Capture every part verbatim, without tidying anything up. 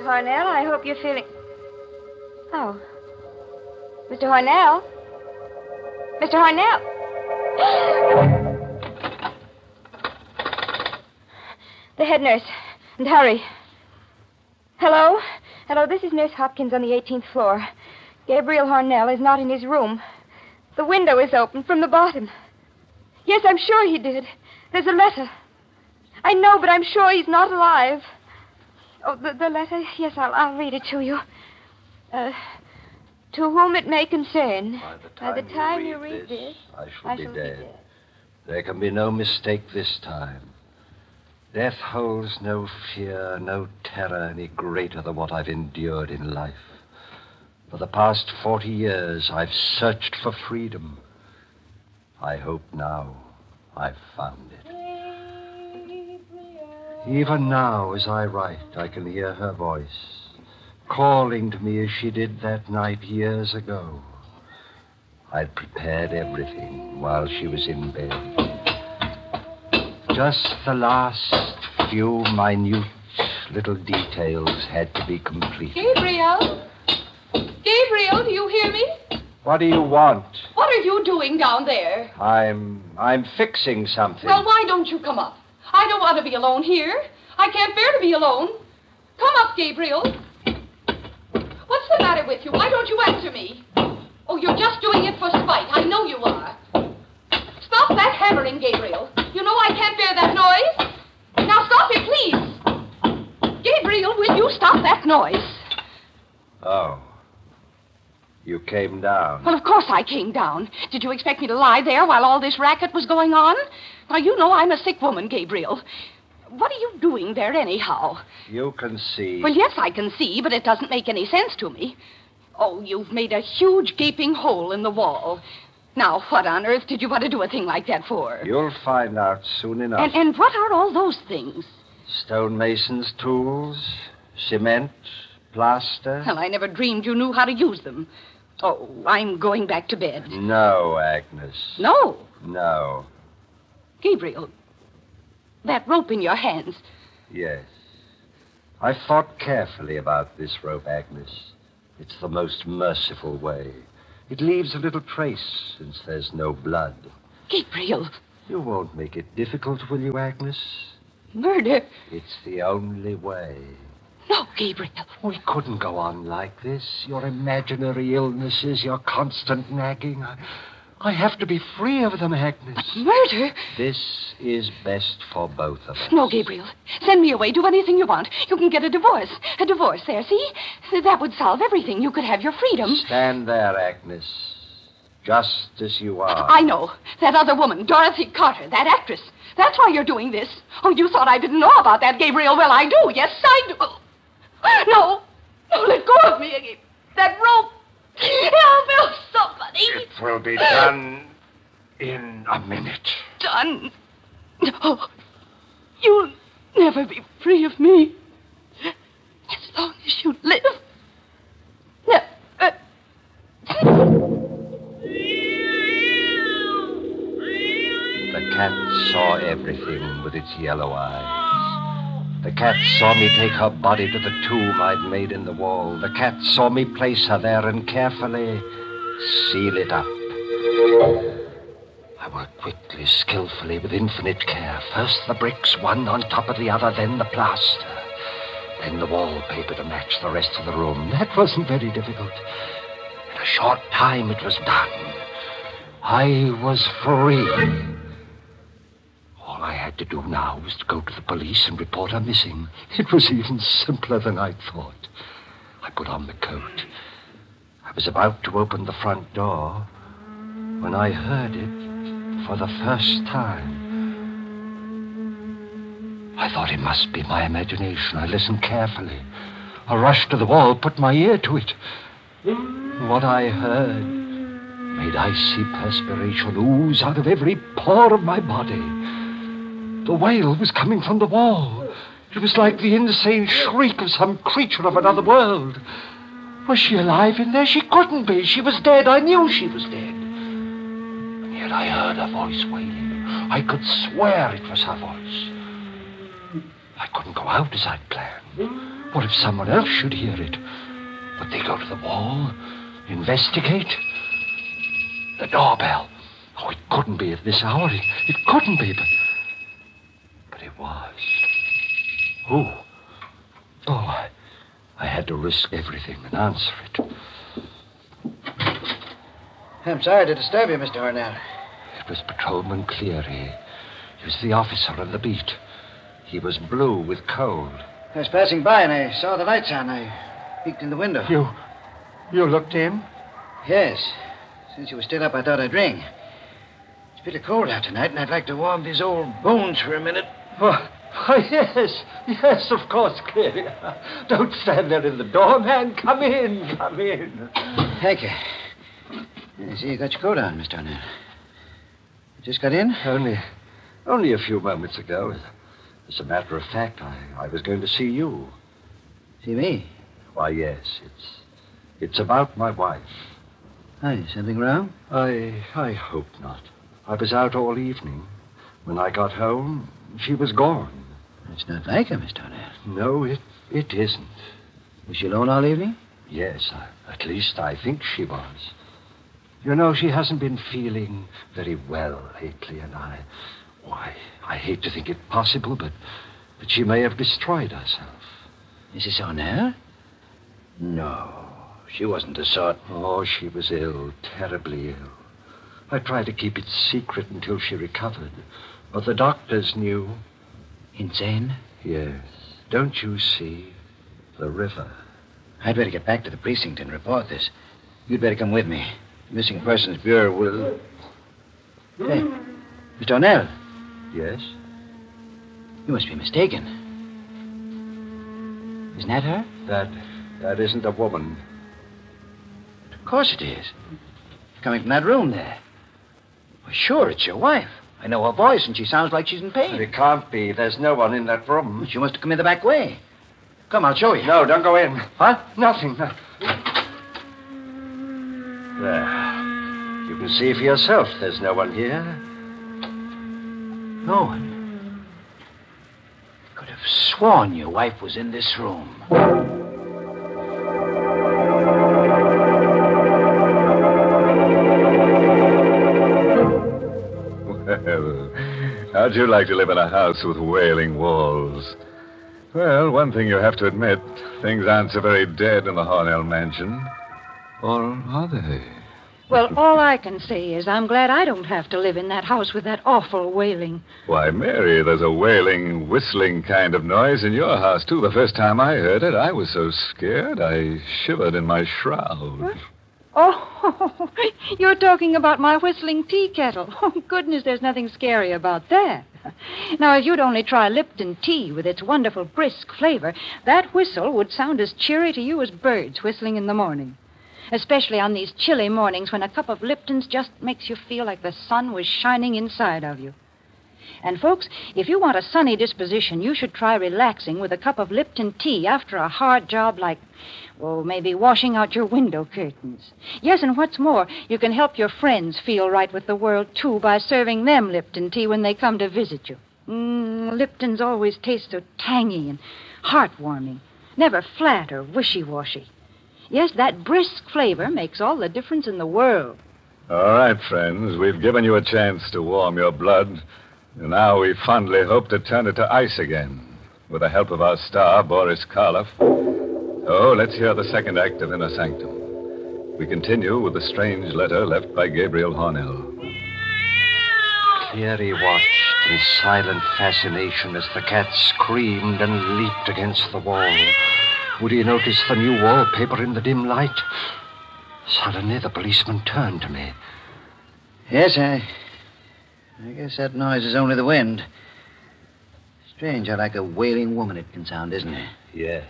Hornell. I hope you're feeling... Oh. Mister Hornell? Mister Hornell? The head nurse. And hurry. Hello? Hello, this is Nurse Hopkins on the eighteenth floor. Gabriel Hornell is not in his room. The window is open from the bottom. Yes, I'm sure he did. There's a letter. I know, but I'm sure he's not alive. Oh, the, the letter? Yes, I'll, I'll read it to you. Uh, to whom it may concern. By the time, By the time you, you read, read this, this, I shall, I be, shall dead. be dead. There can be no mistake this time. Death holds no fear, no terror any greater than what I've endured in life. For the past forty years, I've searched for freedom. I hope now I've found it. Even now, as I write, I can hear her voice, calling to me as she did that night years ago. I'd prepared everything while she was in bed. Just the last few minute little details had to be completed. Gabriel? Gabriel, do you hear me? What do you want? What are you doing down there? I'm... I'm fixing something. Well, why don't you come up? I don't want to be alone here. I can't bear to be alone. Come up, Gabriel. What's the matter with you? Why don't you answer me? Oh, you're just doing it for spite. I know you are. Stop that hammering, Gabriel. You know I can't bear that noise. Now stop it, please. Gabriel, will you stop that noise? Oh. You came down. Well, of course I came down. Did you expect me to lie there while all this racket was going on? Now, you know I'm a sick woman, Gabriel. What are you doing there anyhow? You can see. Well, yes, I can see, but it doesn't make any sense to me. Oh, you've made a huge gaping hole in the wall. Now, what on earth did you want to do a thing like that for? You'll find out soon enough. And, and what are all those things? Stonemason's tools, cement, plaster. Well, I never dreamed you knew how to use them. Oh, I'm going back to bed. No, Agnes. No. No. Gabriel, that rope in your hands. Yes. I thought carefully about this rope, Agnes. It's the most merciful way. It leaves a little trace, since there's no blood. Gabriel. You won't make it difficult, will you, Agnes? Murder? It's the only way. No, Gabriel. We couldn't go on like this. Your imaginary illnesses, your constant nagging. I, I have to be free of them, Agnes. But murder? This is best for both of us. No, Gabriel. Send me away. Do anything you want. You can get a divorce. A divorce there, see? That would solve everything. You could have your freedom. Stand there, Agnes. Just as you are. I know. That other woman, Dorothy Carter, that actress. That's why you're doing this. Oh, you thought I didn't know about that, Gabriel. Well, I do. Yes, I do. No. No, let go of me again. That rope. Help, help, somebody. It will be done in a minute. Done? No. You'll never be free of me. As long as you live. Never. The cat saw everything with its yellow eyes. The cat saw me take her body to the tomb I'd made in the wall. The cat saw me place her there and carefully seal it up. I worked quickly, skillfully, with infinite care. First the bricks, one on top of the other, then the plaster. Then the wallpaper to match the rest of the room. That wasn't very difficult. In a short time it was done. I was free. All I had to do now was to go to the police and report her missing. It was even simpler than I thought. I put on the coat. I was about to open the front door when I heard it for the first time. I thought it must be my imagination. I listened carefully. I rushed to the wall, put my ear to it. What I heard made icy perspiration ooze out of every pore of my body. The wail was coming from the wall. It was like the insane shriek of some creature of another world. Was she alive in there? She couldn't be. She was dead. I knew she was dead. And yet I heard her voice wailing. I could swear it was her voice. I couldn't go out as I'd planned. What if someone else should hear it? Would they go to the wall? Investigate? The doorbell. Oh, it couldn't be at this hour. It, it couldn't be, but... But it was. Who? Oh, I, I had to risk everything and answer it. I'm sorry to disturb you, Mister Hornell. It was Patrolman Cleary. He was the officer on the beat. He was blue with cold. I was passing by and I saw the lights on. I peeked in the window. You... you looked in? Yes. Since you were still up, I thought I'd ring. It's a bit cold out tonight, and I'd like to warm these old bones for a minute. Oh, oh, yes. Yes, of course, Cleary. Don't stand there in the door, man. Come in. Come in. Thank you. I see you got your coat on, Mister Hornell. You just got in? Only... only a few moments ago. As a matter of fact, I, I was going to see you. See me? Why, yes. It's... it's about my wife. Hi, something wrong? I... I hope not. I was out all evening. When I got home, she was gone. It's not like her, Mister Hornell. No, it, it isn't. Was she alone all evening? Yes, I, at least I think she was. You know, she hasn't been feeling very well lately, and I... Why, I hate to think it possible, but... but she may have destroyed herself. Missus Hornell? No, she wasn't the sort... Oh, she was ill, terribly ill. I tried to keep it secret until she recovered, but the doctors knew. Insane? Yes. Don't you see? The river. I'd better get back to the precinct and report this. You'd better come with me. The Missing Persons Bureau will... Hey, Mister Hornell. Yes? You must be mistaken. Isn't that her? That... that isn't a woman. Of course it is. Coming from that room there. Well, sure, it's your wife. I know her voice, and she sounds like she's in pain. It can't be. There's no one in that room. She must have come in the back way. Come, I'll show you. No, don't go in. What? Nothing. No. There. You can see for yourself there's no one here. No one. I could have sworn your wife was in this room. Well, how'd you like to live in a house with wailing walls? Well, one thing you have to admit, things aren't so very dead in the Hornell mansion. Or are they? Well, all I can say is I'm glad I don't have to live in that house with that awful wailing. Why, Mary, there's a wailing, whistling kind of noise in your house, too. The first time I heard it, I was so scared I shivered in my shroud. What? Oh, you're talking about my whistling tea kettle. Oh, goodness, there's nothing scary about that. Now, if you'd only try Lipton tea with its wonderful brisk flavor, that whistle would sound as cheery to you as birds whistling in the morning. Especially on these chilly mornings when a cup of Lipton's just makes you feel like the sun was shining inside of you. And, folks, if you want a sunny disposition, you should try relaxing with a cup of Lipton tea after a hard job like, well, maybe washing out your window curtains. Yes, and what's more, you can help your friends feel right with the world, too, by serving them Lipton tea when they come to visit you. Mm, Lipton's always taste so tangy and heartwarming, never flat or wishy-washy. Yes, that brisk flavor makes all the difference in the world. All right, friends, we've given you a chance to warm your blood. And now we fondly hope to turn it to ice again, with the help of our star, Boris Karloff. Oh, let's hear the second act of Inner Sanctum. We continue with the strange letter left by Gabriel Hornell. Cleary watched in silent fascination as the cat screamed and leaped against the wall. Would he notice the new wallpaper in the dim light? Suddenly, the policeman turned to me. Yes, I... I guess that noise is only the wind. Strange how like a wailing woman it can sound, isn't it? Yes.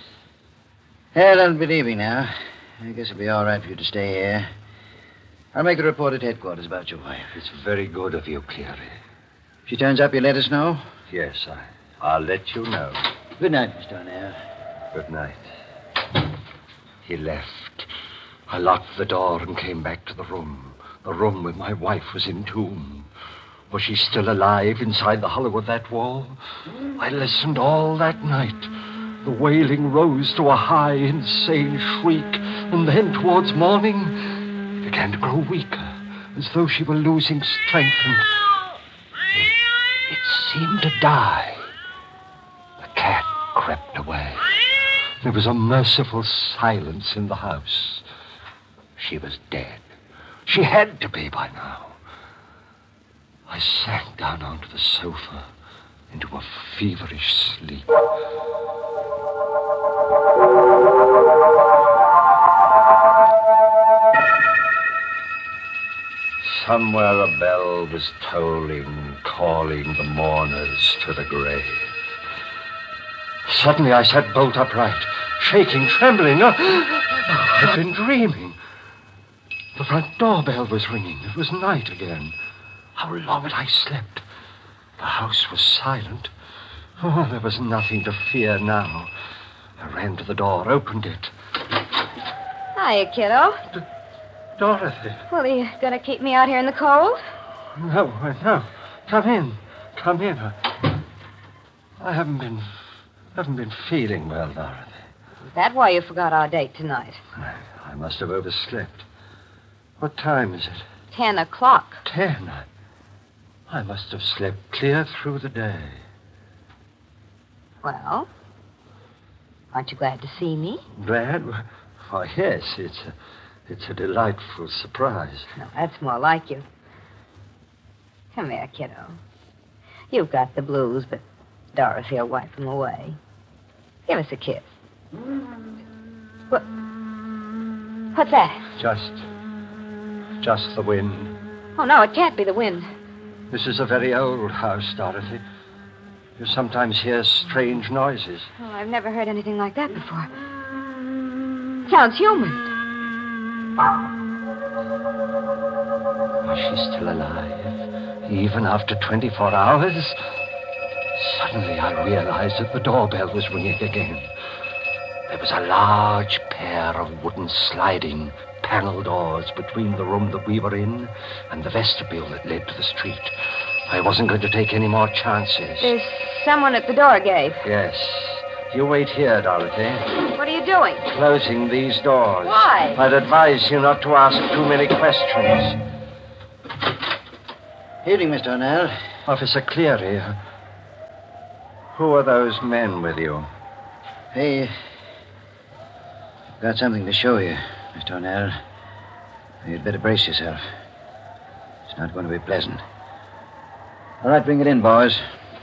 Well, I'll be leaving now. I guess it'll be all right for you to stay here. I'll make a report at headquarters about your wife. It's very good of you, Cleary. If she turns up, you'll let us know? Yes, I, I'll let you know. Good night, Mister Hornell. Good night. He left. I locked the door and came back to the room. The room where my wife was entombed. Was she still alive inside the hollow of that wall? I listened all that night. The wailing rose to a high, insane shriek, and then, towards morning, began to grow weaker, as though she were losing strength, and it, it seemed to die. The cat crept away. There was a merciful silence in the house. She was dead. She had to be by now. I sank down onto the sofa into a feverish sleep. Somewhere a bell was tolling, calling the mourners to the grave. Suddenly I sat bolt upright, shaking, trembling. Oh, I'd been dreaming. The front doorbell was ringing. It was night again. How long had I slept? The house was silent. Oh, there was nothing to fear now. I ran to the door, opened it. Hiya, kiddo. D- Dorothy. Well, are you going to keep me out here in the cold? No, no. Come in. Come in. I, I haven't been... haven't been feeling well, Dorothy. Is that why you forgot our date tonight? I, I must have overslept. What time is it? Ten o'clock. Ten. I, I must have slept clear through the day. Well, aren't you glad to see me? Glad? Why, yes. It's a, it's a delightful surprise. No, that's more like you. Come here, kiddo. You've got the blues, but Dorothy will wipe them away. Give us a kiss. What? What's that? Just... just the wind. Oh, no, it can't be the wind. This is a very old house, Dorothy. You sometimes hear strange noises. Oh, I've never heard anything like that before. Sounds human. Was she still alive? Even after twenty-four hours? Suddenly I realized that the doorbell was ringing again. There was a large pair of wooden sliding panel doors between the room that we were in and the vestibule that led to the street. I wasn't going to take any more chances. There's someone at the door, Gabe. Yes. You wait here, Dorothy. What are you doing? Closing these doors. Why? I'd advise you not to ask too many questions. Evening, Mister O'Neill. Officer Cleary, who are those men with you? Hey, I've got something to show you, Mister O'Neill. You'd better brace yourself. It's not going to be pleasant. All right, bring it in, boys.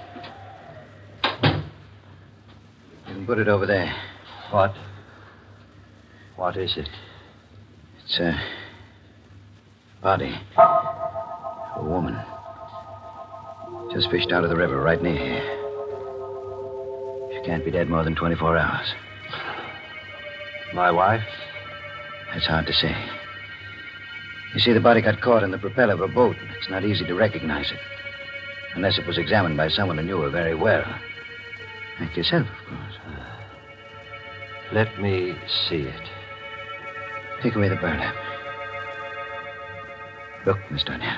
You can put it over there. What? What is it? It's a body. A woman. Just fished out of the river right near here. She can't be dead more than twenty-four hours. My wife? That's hard to say. You see, the body got caught in the propeller of a boat. It's not easy to recognize it. Unless it was examined by someone who knew her very well. Like yourself, of course. Uh, let me see it. Take away the burlap. Look, Mister O'Neill.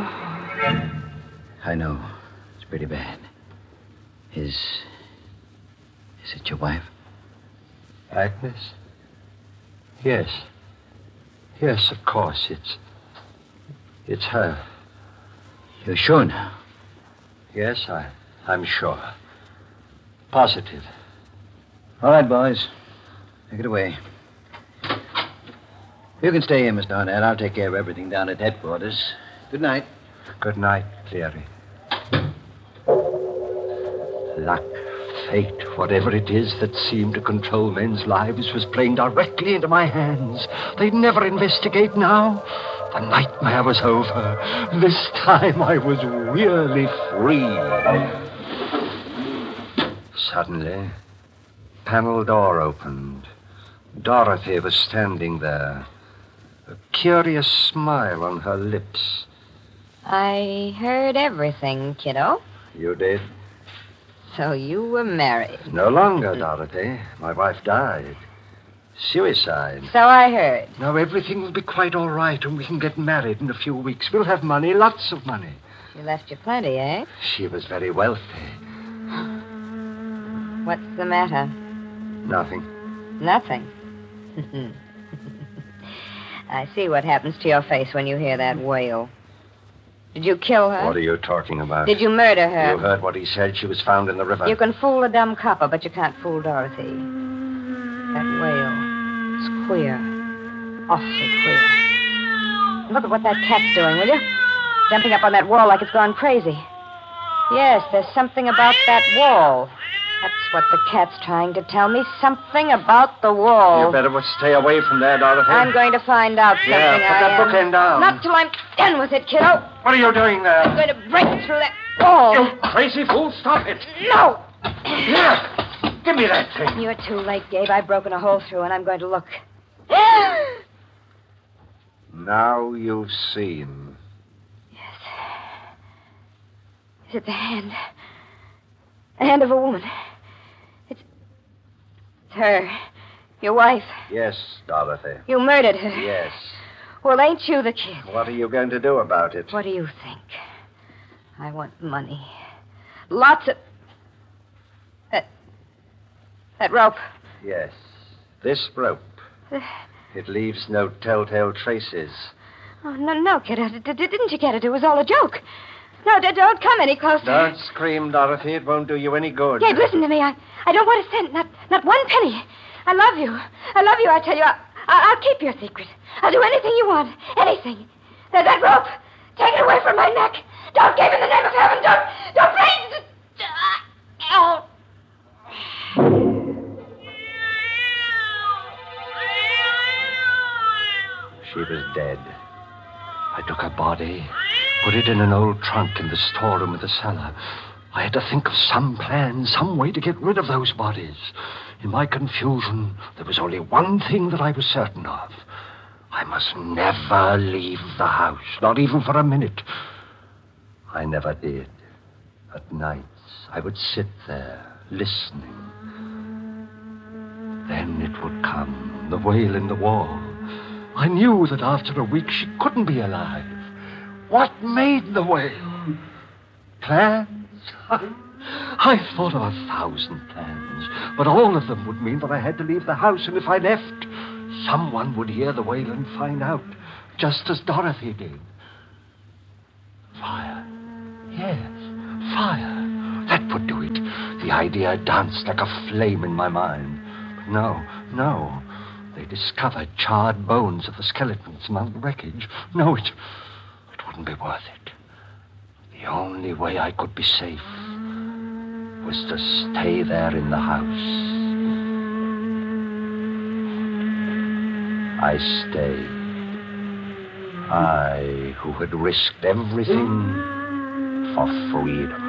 I know. It's pretty bad. Is... Is it your wife? Agnes? Yes. Yes, of course. It's... It's her. You're sure now? Yes, I, I'm sure. Positive. All right, boys. Take it away. You can stay here, Mister O'Neill. I'll take care of everything down at headquarters. Good night. Good night, Cleary. Luck, fate, whatever it is that seemed to control men's lives was playing directly into my hands. They'd never investigate now. The nightmare was over. This time I was really free. Suddenly, panel door opened. Dorothy was standing there, a curious smile on her lips. I heard everything, kiddo. You did? So you were married. No longer, Dorothy. My wife died. Suicide. So I heard. Now everything will be quite all right, and we can get married in a few weeks. We'll have money, lots of money. She left you plenty, eh? She was very wealthy. What's the matter? Nothing. Nothing. I see what happens to your face when you hear that wail. Did you kill her? What are you talking about? Did you murder her? You heard what he said. She was found in the river. You can fool a dumb copper, but you can't fool Dorothy. That wail is queer. Awfully queer. Look at what that cat's doing, will you? Jumping up on that wall like it's gone crazy. Yes, there's something about that wall. That's what the cat's trying to tell me. Something about the wall. You better stay away from there, Dorothy. I'm going to find out something. Yeah, put I that am. bookend down. Not till I'm done with it, kiddo. What are you doing there? I'm going to break through that wall. You crazy fool, stop it. No! Here, give me that thing. You're too late, Gabe. I've broken a hole through, and I'm going to look. Now you've seen. Yes. Is it the hand? The hand of a woman. It's, it's her. Your wife. Yes, Dorothy. You murdered her. Yes. Well, ain't you the kid? What are you going to do about it? What do you think? I want money. Lots of... That... That rope. Yes. This rope. It leaves no telltale traces. Oh, no, no, kid. Uh, d- d- didn't you get it? It was all a joke. No, d- don't come any closer. Don't scream, Dorothy. It won't do you any good. Gabe, listen to me. I, I don't want a cent, not, not one penny. I love you. I love you, I tell you. I, I, I'll keep your secret. I'll do anything you want. Anything. There's that rope. Take it away from my neck. Don't, Gabe, in the name of heaven. Don't, don't, please. Oh. She was dead. I took her body, put it in an old trunk in the storeroom of the cellar. I had to think of some plan, some way to get rid of those bodies. In my confusion, there was only one thing that I was certain of. I must never leave the house, not even for a minute. I never did. At nights, I would sit there, listening. Then it would come, the wail in the wall. I knew that after a week she couldn't be alive. What made the wail? Plans? I thought of a thousand plans, but all of them would mean that I had to leave the house, and if I left, someone would hear the wail and find out, just as Dorothy did. Fire. Yes, fire. That would do it. The idea danced like a flame in my mind. But no, no. They discovered charred bones of the skeletons among the wreckage. No, it, it wouldn't be worth it. The only way I could be safe was to stay there in the house. I stayed. I, who had risked everything for freedom.